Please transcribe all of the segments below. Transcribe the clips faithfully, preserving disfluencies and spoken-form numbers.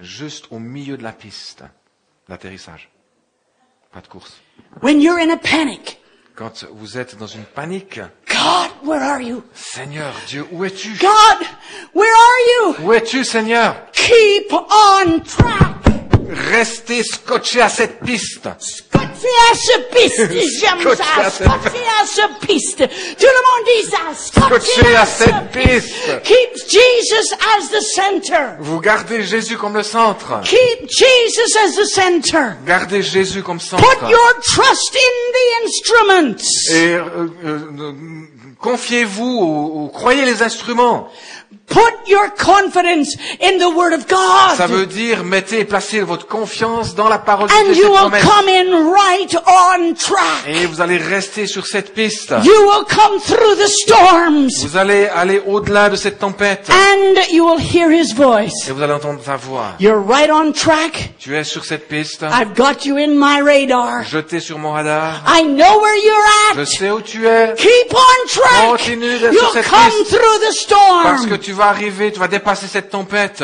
juste au milieu de la piste d'atterrissage. Pas de course. When you're in a panic, Quand vous êtes dans une panique, God, where are you? Seigneur Dieu, où es-tu? God, where are you? Où es-tu, Seigneur? Keep on track. Restez scotché à cette piste. Scotché à ce piste, j'aime Scotché à ça. cette- Scotché à ce piste. Tout le monde dit ça. Scotché Scotché à à ce cette piste. Keep Jesus as the center. Vous gardez Jésus comme le centre. Keep Jesus as the center. Gardez Jésus comme Put centre. your trust in the instruments. Et euh, euh, confiez-vous, ou, ou croyez les instruments. Put your confidence in the Word of God. Ça veut dire mettez et placez votre confiance dans la parole de And Dieu, you cette will promesse. come in right on track. Et vous allez rester sur cette piste. You will come through the storms. Vous allez aller au-delà de cette tempête. And you will hear His voice. Et vous allez entendre sa voix. You're right on track. Tu es sur cette piste. I've got you in my radar. Je t'ai sur mon radar. I know where you're Je at. sais où tu es. Keep on track. Continue d'être sur You'll cette come piste. through the Parce que storm. tu vas arriver, tu vas dépasser cette tempête.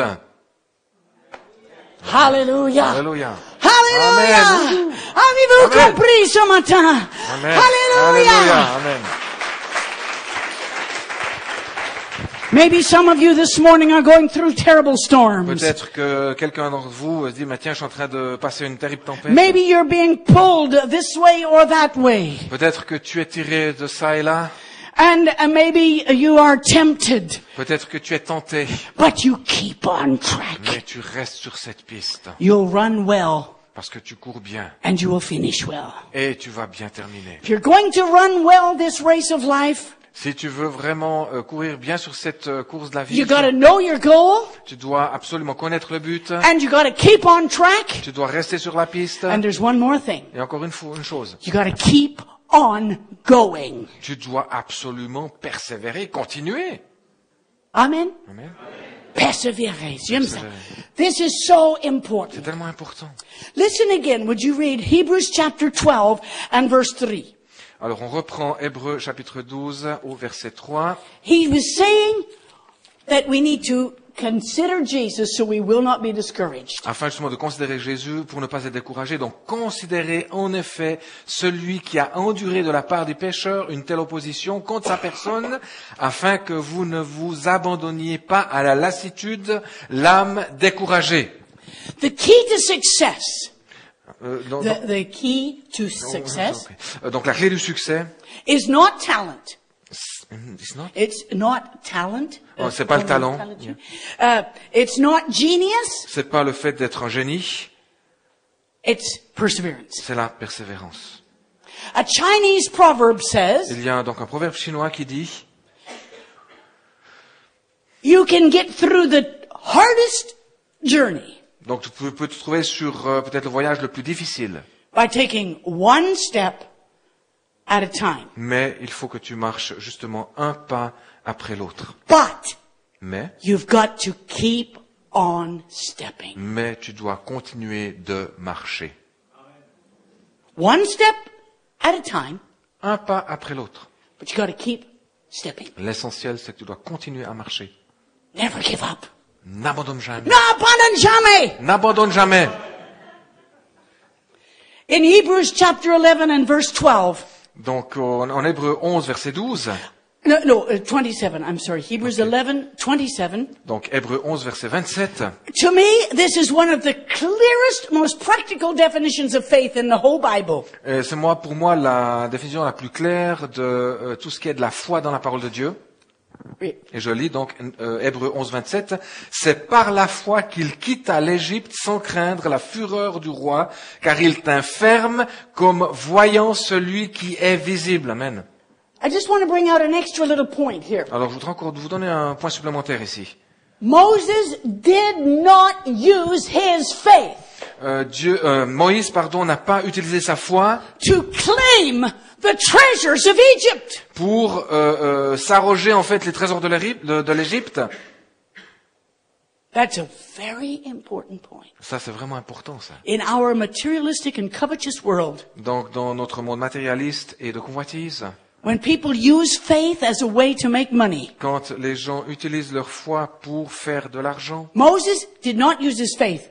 Hallelujah. Alléluia. Hallelujah. Amen. Avez-vous Amen. compris ce matin? Amen. Hallelujah. Alléluia. Amen. Maybe some of you this morning are going through terrible storms. Peut-être que quelqu'un d'entre vous se dit, mais tiens, je suis en train de passer une terrible tempête. Maybe you're being pulled this way or that way. Peut-être que tu es tiré de ça et là. And uh, maybe you are tempted. Peut-être que tu es tenté. But you keep on track. Mais tu restes sur cette piste. You'll run well Parce que tu cours bien. and you will finish well. Et tu vas bien terminer. If you're going to run well this race of life, Si tu veux vraiment euh, courir bien sur cette euh, course de la vie, you got to know your goal tu dois absolument connaître le but. and you got to keep on track. Tu dois rester sur la piste. And there's one more thing. Et encore une fois, une chose. You got to keep on going. Tu dois absolument persévérer, continuer. Amen. Amen. Perseverer. J'aime ça. Persévérer. This is so C'est important. tellement important. Listen again. Would you read Hebrews chapter twelve and verse three? Alors on reprend Hébreux chapitre douze au verset trois. He was saying that we need to consider Jesus so we will not be discouraged. Afin justement de considérer Jésus pour ne pas être découragé. Donc considérez en effet celui qui a enduré de la part des pécheurs une telle opposition contre sa personne, afin que vous ne vous abandonniez pas à la lassitude, l'âme découragée. The key to success, Euh, donc, the, the key to success Euh, donc la clé du succès, is not talent. it's not, It's not talent. Oh, c'est pas le talent. Uh, it's not genius. c'est pas le fait d'être un génie, It's perseverance. c'est la persévérance. A Chinese proverb says, Il y a donc un proverbe chinois qui dit, you can get through the hardest journey donc tu peux, peux te trouver sur euh, peut-être le voyage le plus difficile, by taking one step at a time. mais il faut que tu marches justement un pas après l'autre. But Mais, you've got to keep on stepping. mais tu dois continuer de marcher. One step at a time, Un pas après l'autre. but you got to keep stepping. L'essentiel, c'est que tu dois continuer à marcher. Never give up. N'abandonne jamais. N'abandonne jamais. N'abandonne jamais. In Hebrews chapter eleven and verse twelve. Donc, en, en Hébreux onze, verset douze, No, no, uh, twenty-seven. I'm sorry. Hebrews eleven, twenty-seven. donc Hébreux onze, verset vingt-sept, To me, this is one of the clearest, most practical definitions of faith in the whole Bible. Euh, c'est moi, pour moi la définition la plus claire de euh, tout ce qui est de la foi dans la parole de Dieu. Oui. Et je lis donc euh, Hébreux onze, vingt-sept. C'est par la foi qu'il quitta l'Égypte sans craindre la fureur du roi, car il tint ferme comme voyant celui qui est visible. Amen. I just want to bring out an extra little point here. Alors je voudrais encore vous donner un point supplémentaire ici. Moses did not use his faith Euh, Dieu, euh, Moïse, pardon, n'a pas utilisé sa foi to claim the treasures of Egypt. pour euh, euh, s'arroger en fait les trésors de l'Égypte- de, de l'Égypte. That's a very important point. Ça, c'est vraiment important, ça. In our materialistic and covetous world, Donc, dans notre monde matérialiste et de convoitise, when people use faith as a way to make money, quand les gens utilisent leur foi pour faire de l'argent, Moses did not use his faith